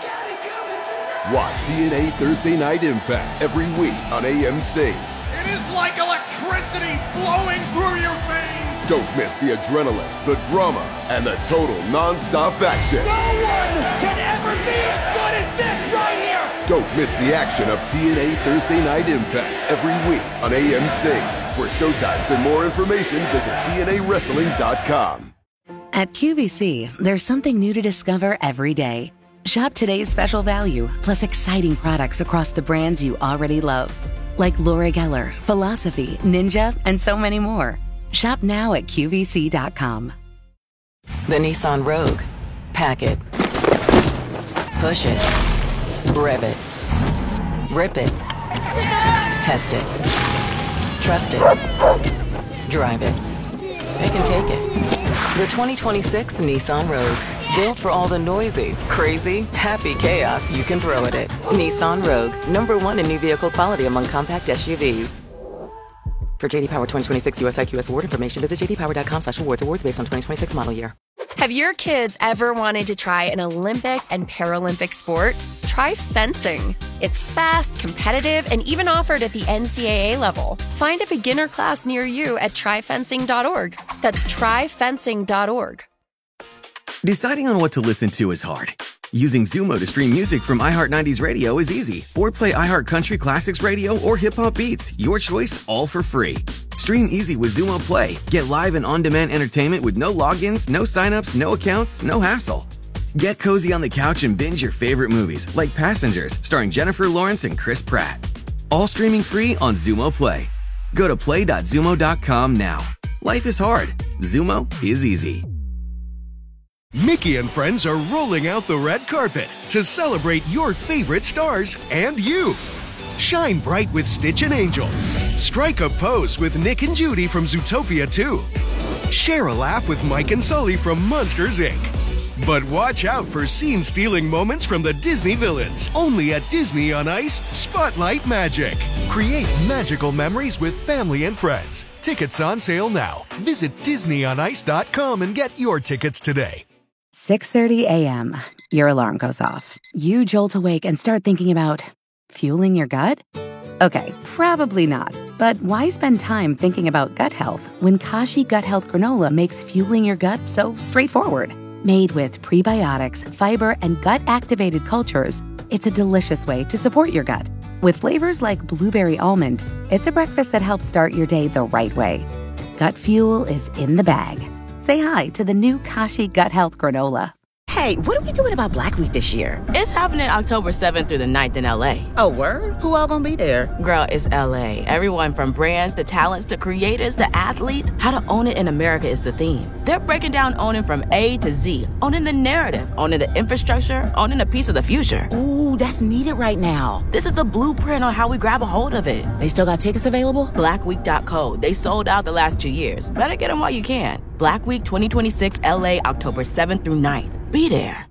A: Watch T N A Thursday Night Impact every week on A M C.
P: It is like electricity flowing through your veins.
A: Don't miss the adrenaline, the drama, and the total non-stop action.
P: No one can ever be as good as this right here.
A: Don't miss the action of T N A Thursday Night Impact every week on A M C. For showtimes and more information, visit T N A wrestling dot com.
C: At Q V C, there's something new to discover every day. Shop today's special value, plus exciting products across the brands you already love. Like Laura Geller, Philosophy, Ninja, and so many more. Shop now at Q V C dot com.
F: The Nissan Rogue. Pack it. Push it. Rev it. Rip it. Test it. Trust it. Drive it. They can take it. The twenty twenty-six Nissan Rogue. Built for all the noisy, crazy, happy chaos you can throw at it. Nissan Rogue, number one in new vehicle quality among compact S U Vs. For J D Power twenty twenty-six U S I Q S award information, visit j d power dot com slash awards. Awards based on twenty twenty-six model year.
W: Have your kids ever wanted to try an Olympic and Paralympic sport? Try fencing. It's fast, competitive, and even offered at the N C double A level. Find a beginner class near you at try fencing dot org. That's try fencing dot org.
R: Deciding on what to listen to is hard. Using Zumo to stream music from iHeart nineties Radio is easy. Or play iHeart Country Classics Radio or Hip Hop Beats. Your choice, all for free. Stream easy with Zumo Play. Get live and on-demand entertainment with no logins, no signups, no accounts, no hassle. Get cozy on the couch and binge your favorite movies, like Passengers, starring Jennifer Lawrence and Chris Pratt. All streaming free on Zumo Play. Go to play dot zumo dot com now. Life is hard. Zumo is easy.
B: Mickey and friends are rolling out the red carpet to celebrate your favorite stars and you. Shine bright with Stitch and Angel. Strike a pose with Nick and Judy from Zootopia two. Share a laugh with Mike and Sully from Monsters, Incorporated. But watch out for scene-stealing moments from the Disney villains. Only at Disney on Ice, Spotlight Magic. Create magical memories with family and friends. Tickets on sale now. Visit disney on ice dot com and get your tickets today.
C: six thirty a.m. Your alarm goes off. You jolt awake and start thinking about fueling your gut? Okay, probably not. But why spend time thinking about gut health when Kashi Gut Health Granola makes fueling your gut so straightforward? Made with prebiotics, fiber, and gut-activated cultures, it's a delicious way to support your gut. With flavors like blueberry almond, it's a breakfast that helps start your day the right way. Gut fuel is in the bag. Say hi to the new Kashi Gut Health Granola.
H: Hey, what are we doing about Black Week this year? It's happening October seventh through the ninth in L A. Oh, word? Who all gonna be there? Girl, it's L A. Everyone from brands to talents to creators to athletes. How to own it in America is the theme. They're breaking down owning from A to Z. Owning the narrative, owning the infrastructure, owning a piece of the future. Ooh, that's needed right now. This is the blueprint on how we grab a hold of it. They still got tickets available? black week dot co. They sold out the last two years. Better get them while you can. Black Week twenty twenty-six L A, October seventh through ninth. Be there.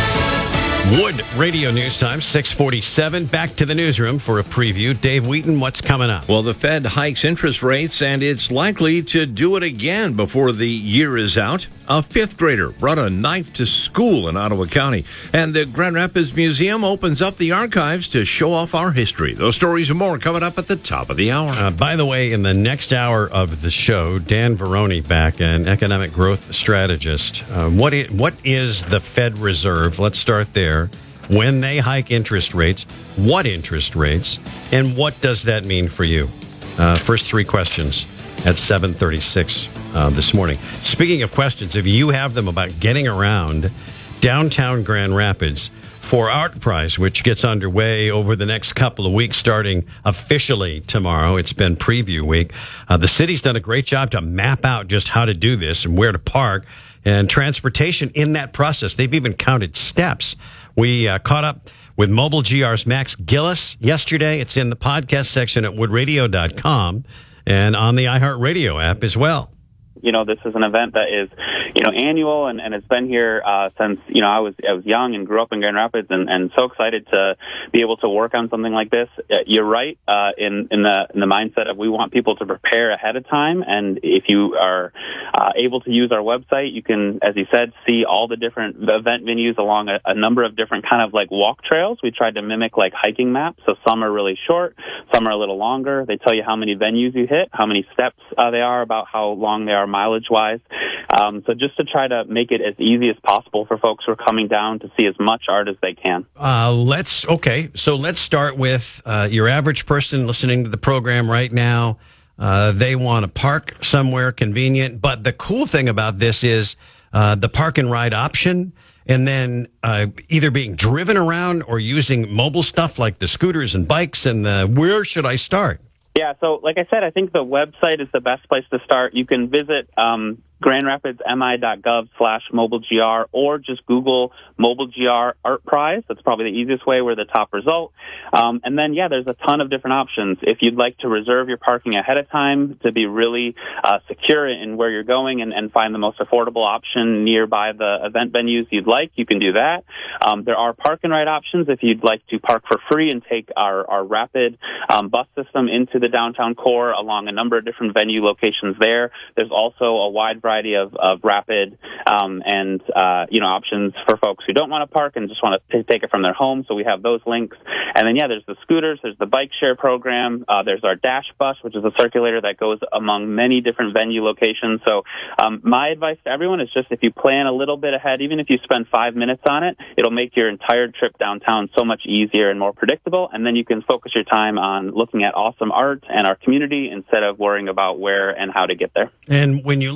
G: Wood Radio News Time, six forty-seven. Back to the newsroom for a preview. Dave Wheaton, what's coming up?
V: Well, the Fed hikes interest rates, and it's likely to do it again before the year is out. A fifth grader brought a knife to school in Ottawa County, and the Grand Rapids Museum opens up the archives to show off our history. Those stories and more coming up at the top of the hour.
G: Uh, by the way, in the next hour of the show, Dan Veroni back, an economic growth strategist. Uh, what is, what is the Fed Reserve? Let's start there. When they hike interest rates, what interest rates, and what does that mean for you? Uh, first three questions at seven thirty-six uh, this morning. Speaking of questions, if you have them about getting around downtown Grand Rapids for Art Prize, which gets underway over the next couple of weeks, starting officially tomorrow. It's been preview week. Uh, the city's done a great job to map out just how to do this and where to park and transportation in that process. They've even counted steps. We uh, caught up with Mobile G R's Max Gillis yesterday. It's in the podcast section at wood radio dot com and on the iHeartRadio app as well.
I: You know, this is an event that is, you know, annual and, and it's been here uh, since, you know, I was I was young and grew up in Grand Rapids and, and so excited to be able to work on something like this. You're right uh, in, in the in the mindset of we want people to prepare ahead of time. And if you are uh, able to use our website, you can, as you said, see all the different event venues along a, a number of different kind of like walk trails. We tried to mimic like hiking maps. So some are really short, some are a little longer. They tell you how many venues you hit, how many steps uh, they are, about how long they are mileage-wise. Um, so just to try to make it as easy as possible for folks who are coming down to see as much art as they can.
G: Uh, let's, okay, so let's start with uh, your average person listening to the program right now. Uh, they want to park somewhere convenient, but the cool thing about this is uh, the park and ride option, and then uh, either being driven around or using mobile stuff like the scooters and bikes, and the, where should I start?
I: Yeah, so like I said, I think the website is the best place to start. You can visit um, grand rapids m i dot gov slash mobile g r or just Google Mobile G R Art Prize. That's probably the easiest way. We're the top result. Um, and then, yeah, there's a ton of different options. If you'd like to reserve your parking ahead of time to be really uh, secure in where you're going and, and find the most affordable option nearby the event venues you'd like, you can do that. Um, there are park and ride options if you'd like to park for free and take our, our rapid um, bus system into the downtown core along a number of different venue locations there. There's also a wide variety of, of rapid um, and, uh, you know, options for folks who don't want to park and just want to take it from their home. So we have those links. And then, yeah, there's the scooters, there's the bike share program, uh, there's our Dash Bus, which is a circulator that goes among many different venue locations. So um, my advice to everyone is just if you plan a little bit ahead, even if you spend five minutes on it, it'll make your entire trip downtown so much easier and more predictable. And then you can focus your time on looking at awesome art and our community instead of worrying about where and how to get there.
G: And when you look at those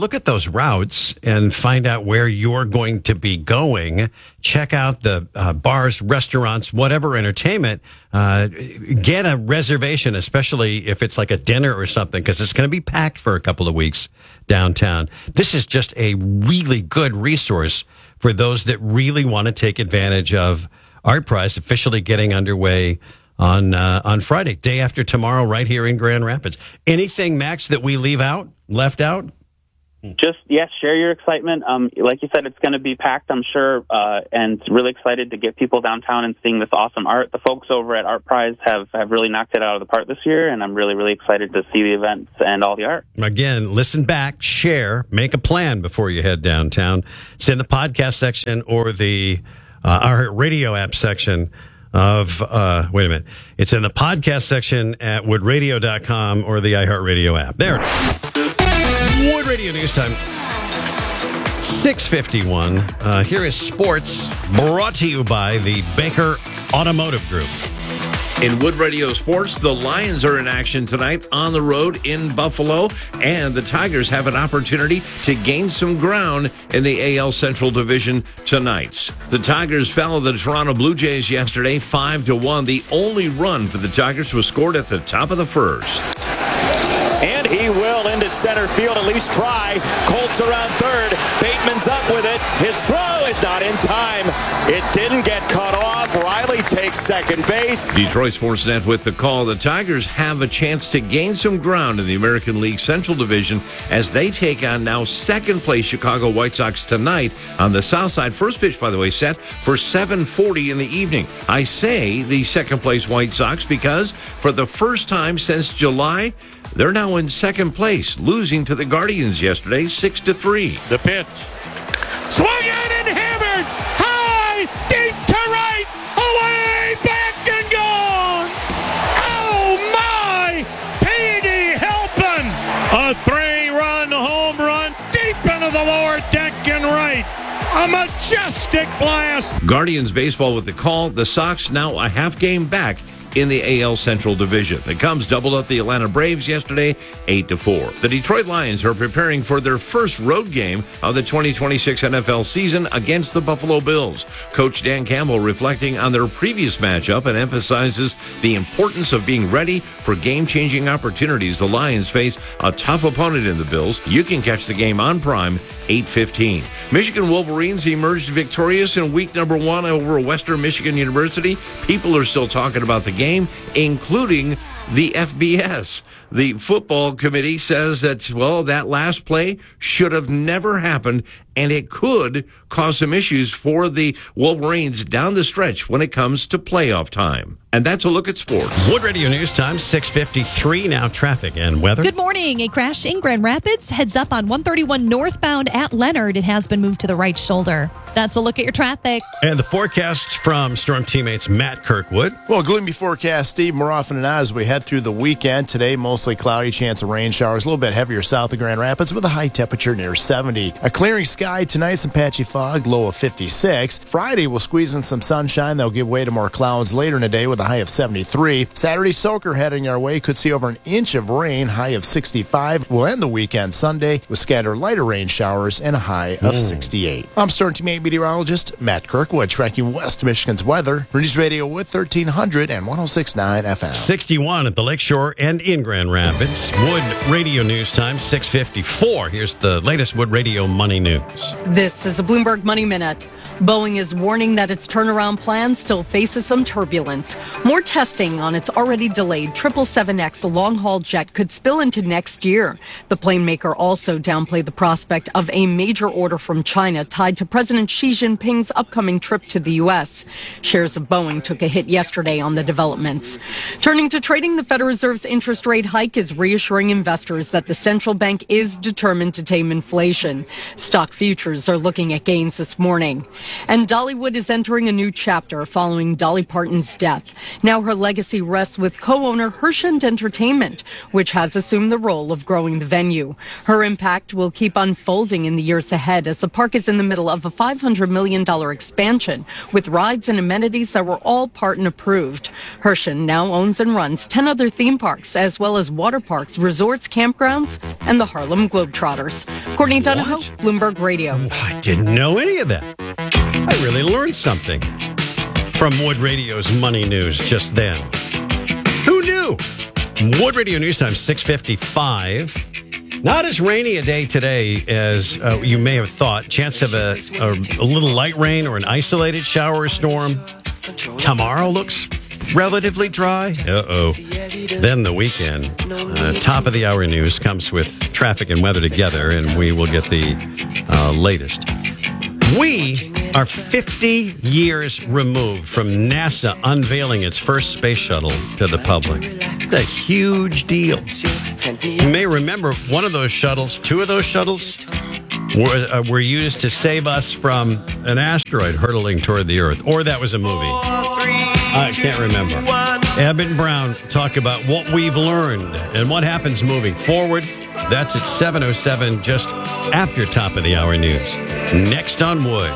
G: those routes and find out where you're going to be going. Check out the uh, bars, restaurants, whatever entertainment. Uh, get a reservation, especially if it's like a dinner or something, because it's going to be packed for a couple of weeks downtown. This is just a really good resource for those that really want to take advantage of Art Prize officially getting underway on uh, on Friday, day after tomorrow, right here in Grand Rapids. Anything, Max, that we leave out, left out?
I: Just, yes, share your excitement. Um, like you said, it's going to be packed, I'm sure, uh, and really excited to get people downtown and seeing this awesome art. The folks over at Art Prize have, have really knocked it out of the park this year, and I'm really, really excited to see the events and all the art.
G: Again, listen back, share, make a plan before you head downtown. It's in the podcast section or the uh, our radio app section of, uh, wait a minute, it's in the podcast section at wood radio dot com or the iHeartRadio app. There it is. Wood Radio News Time, six fifty-one. Uh, here is sports, brought to you by the Baker Automotive Group.
V: In Wood Radio Sports, the Lions are in action tonight on the road in Buffalo, and the Tigers have an opportunity to gain some ground in the A L Central Division tonight. The Tigers fell to the Toronto Blue Jays yesterday, five to one. The only run for the Tigers was scored at the top of the first.
E: And he will into center field, at least try. Colts around third. Bateman's up with it. His throw is not in time. It didn't get cut off. Riley takes second base.
V: Detroit Sportsnet with the call. The Tigers have a chance to gain some ground in the American League Central Division as they take on now second place Chicago White Sox tonight on the south side. First pitch, by the way, set for seven forty in the evening. I say the second place White Sox because for the first time since July, they're now in second place, losing to the Guardians yesterday, six to three.
E: The pitch. Swung on and hammered. High, deep to right. Away, back and gone. Oh, my. Petey helping. A three-run home run deep into the lower deck and right. A majestic blast.
V: Guardians baseball with the call. The Sox now a half game back in the A L Central Division. The Cubs doubled up the Atlanta Braves yesterday, eight to four. The Detroit Lions are preparing for their first road game of the twenty twenty-six N F L season against the Buffalo Bills. Coach Dan Campbell reflecting on their previous matchup and emphasizes the importance of being ready for game-changing opportunities. The Lions face a tough opponent in the Bills. You can catch the game on Prime, eight fifteen. Michigan Wolverines emerged victorious in week number one over Western Michigan University. People are still talking about the game. Game, including the F B S. The football committee says that, well, that last play should have never happened, and it could cause some issues for the Wolverines down the stretch when it comes to playoff time. And that's a look at sports.
G: Wood Radio News Time, six fifty-three. Now traffic and weather.
N: Good morning. A crash in Grand Rapids. Heads up on one thirty-one northbound at Leonard. It has been moved to the right shoulder. That's a look at your traffic.
G: And the forecast from Storm teammates Matt Kirkwood.
Q: Well, gloomy forecast, Steve, more often than not as we head through the weekend. Today, mostly cloudy, chance of rain showers, a little bit heavier south of Grand Rapids with a high temperature near seventy. A clearing sky tonight, some patchy fog, low of fifty-six. Friday, we'll squeeze in some sunshine. They'll give way to more clouds later in the day with a high of seventy-three. Saturday, soaker heading our way. Could see over an inch of rain, high of sixty-five. We'll end the weekend Sunday with scattered lighter rain showers and a high of mm. sixty-eight. I'm Storm teammate meteorologist Matt Kirkwood, tracking West Michigan's weather for News Radio with thirteen hundred and one oh six point nine F M.
G: sixty-one at the Lakeshore and in Grand Rapids. Wood Radio News Time, six fifty-four. Here's the latest Wood Radio Money News.
S: This is a Bloomberg Money Minute. Boeing is warning that its turnaround plan still faces some turbulence. More testing on its already delayed triple seven X long-haul jet could spill into next year. The plane maker also downplayed the prospect of a major order from China tied to President Xi Jinping's upcoming trip to the U S. Shares of Boeing took a hit yesterday on the developments. Turning to trading, the Federal Reserve's interest rate hike is reassuring investors that the central bank is determined to tame inflation. Stock futures futures are looking at gains this morning. And Dollywood is entering a new chapter following Dolly Parton's death. Now her legacy rests with co-owner Herschend Entertainment, which has assumed the role of growing the venue. Her impact will keep unfolding in the years ahead as the park is in the middle of a five hundred million dollars expansion with rides and amenities that were all Parton approved. Herschend now owns and runs ten other theme parks as well as water parks, resorts, campgrounds, and the Harlem Globetrotters. Courtney Donahoe, Bloomberg Radio.
G: I didn't know any of that. I really learned something from Wood Radio's Money News just then. Who knew? Wood Radio News Time, six fifty-five. Not as rainy a day today as uh, you may have thought. Chance of a, a, a little light rain or an isolated shower or storm. Tomorrow looks relatively dry. Uh-oh. Then the weekend. Uh, top of the hour news comes with traffic and weather together, and we will get the uh, latest. We are fifty years removed from NASA unveiling its first space shuttle to the public. It's a huge deal. You may remember one of those shuttles, two of those shuttles, were, uh, were used to save us from an asteroid hurtling toward the Earth. Or that was a movie. I can't remember. Ebb and Brown talk about what we've learned and what happens moving forward. That's at seven oh seven, just after top of the hour news. Next on Wood.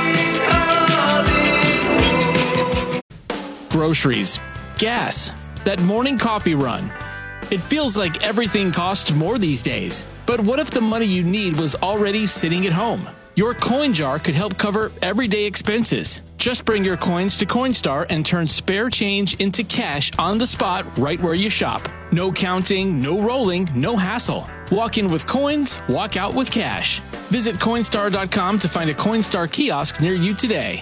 K: Groceries, gas, that morning coffee run. It feels like everything costs more these days. But what if the money you need was already sitting at home? Your coin jar could help cover everyday expenses. Just bring your coins to Coinstar and turn spare change into cash on the spot right where you shop. No counting, no rolling, no hassle. Walk in with coins, walk out with cash. Visit Coinstar dot com to find a Coinstar kiosk near you today.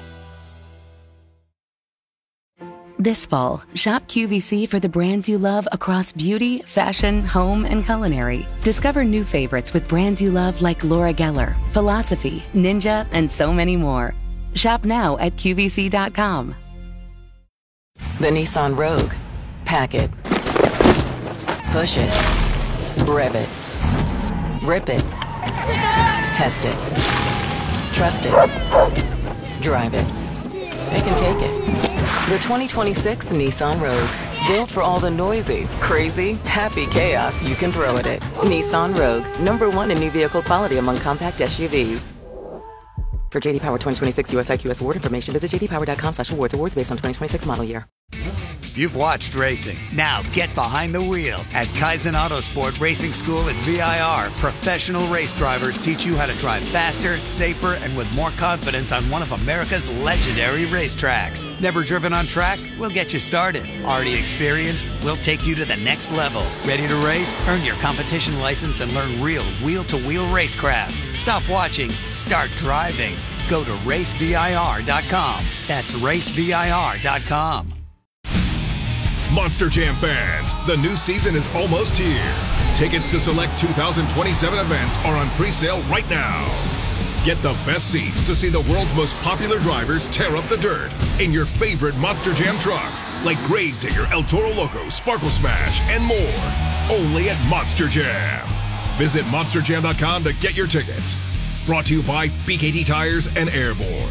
C: This fall, shop Q V C for the brands you love across beauty, fashion, home, and culinary. Discover new favorites with brands you love like Laura Geller, Philosophy, Ninja, and so many more. Shop now at Q V C dot com.
F: The Nissan Rogue. Pack it. Push it. Rev it. Rip it. Test it. Trust it. Drive it. They can take it. The twenty twenty-six Nissan Rogue. Built for all the noisy, crazy, happy chaos you can throw at it. Nissan Rogue. Number one in new vehicle quality among compact S U Vs. For J D Power twenty twenty-six U S I Q S award information, visit j d power dot com slash awards. Awards based on twenty twenty-six model year.
T: You've watched racing. Now get behind the wheel. At Kaizen Autosport Racing School at V I R, professional race drivers teach you how to drive faster, safer, and with more confidence on one of America's legendary racetracks. Never driven on track? We'll get you started. Already experienced? We'll take you to the next level. Ready to race? Earn your competition license and learn real wheel-to-wheel racecraft. Stop watching. Start driving. Go to race V I R dot com. That's race V I R dot com.
P: Monster Jam fans, the new season is almost here. Tickets to select two thousand twenty-seven events are on pre-sale right now. Get the best seats to see the world's most popular drivers tear up the dirt in your favorite Monster Jam trucks like Gravedigger, El Toro Loco, Sparkle Smash, and more. Only at Monster Jam. Visit monster jam dot com to get your tickets. Brought to you by B K T Tires and Airborne.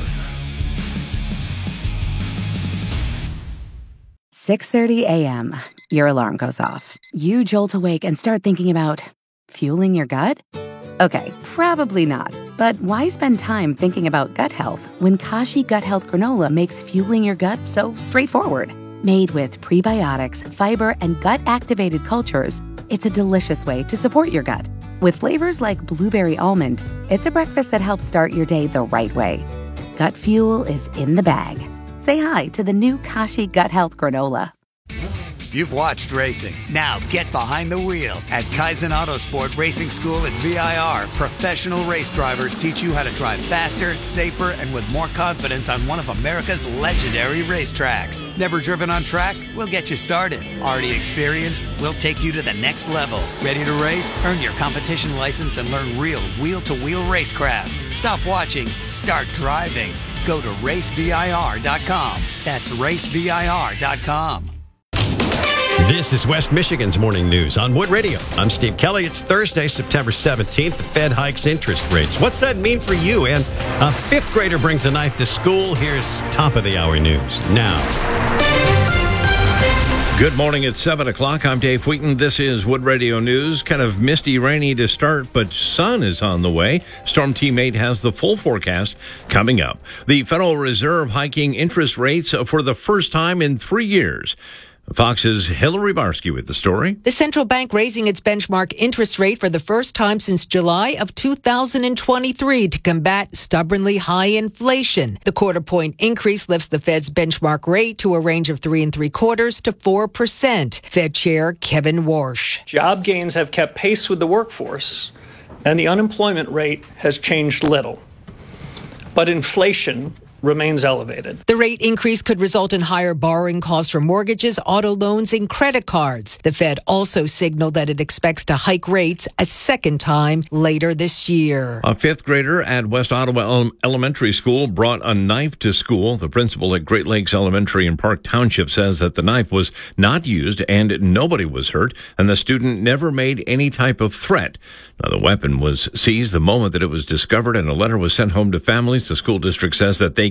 C: six thirty a.m. Your alarm goes off. You jolt awake and start thinking about fueling your gut? Okay, probably not. But why spend time thinking about gut health when Kashi Gut Health Granola makes fueling your gut so straightforward? Made with prebiotics, fiber, and gut-activated cultures, it's a delicious way to support your gut. With flavors like blueberry almond, it's a breakfast that helps start your day the right way. Gut fuel is in the bag. Say hi to the new Kashi Gut Health Granola.
T: You've watched racing. Now get behind the wheel. At Kaizen Autosport Racing School at V I R, professional race drivers teach you how to drive faster, safer, and with more confidence on one of America's legendary racetracks. Never driven on track? We'll get you started. Already experienced? We'll take you to the next level. Ready to race? Earn your competition license and learn real wheel-to-wheel racecraft. Stop watching. Start driving. Go to race V I R dot com. That's race V I R dot com.
G: This is West Michigan's Morning News on Wood Radio. I'm Steve Kelly. It's Thursday, September seventeenth. The Fed hikes interest rates. What's that mean for you? And a fifth grader brings a knife to school. Here's top of the hour news now.
V: Good morning. It's seven o'clock. I'm Dave Wheaton. This is Wood Radio News. Kind of misty, rainy to start, but sun is on the way. Storm Team eight has the full forecast coming up. The Federal Reserve hiking interest rates for the first time in three years. Fox's Hillary Barsky with the story.
D: The central bank raising its benchmark interest rate for the first time since July of two thousand twenty-three to combat stubbornly high inflation. The quarter point increase lifts the Fed's benchmark rate to a range of three and three quarters to four percent. Fed Chair Kevin Warsh.
L: Job gains have kept pace with the workforce, and the unemployment rate has changed little. But inflation remains elevated.
D: The rate increase could result in higher borrowing costs for mortgages, auto loans, and credit cards. The Fed also signaled that it expects to hike rates a second time later this year.
V: A fifth grader at West Ottawa Elementary School brought a knife to school. The principal at Great Lakes Elementary in Park Township says that the knife was not used and nobody was hurt, and the student never made any type of threat. Now, the weapon was seized the moment that it was discovered, and a letter was sent home to families. The school district says that they